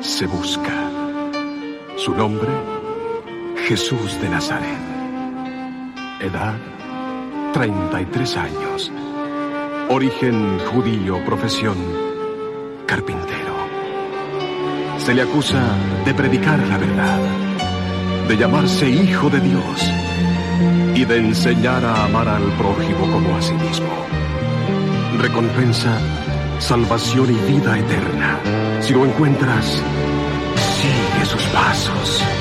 se busca. Su nombre, Jesús de Nazaret. Edad, 33 años. Origen judío, profesión, carpintero. Se le acusa de predicar la verdad, de llamarse hijo de Dios y de enseñar a amar al prójimo como a sí mismo. Recompensa, salvación y vida eterna. Si lo encuentras, sigue sus pasos.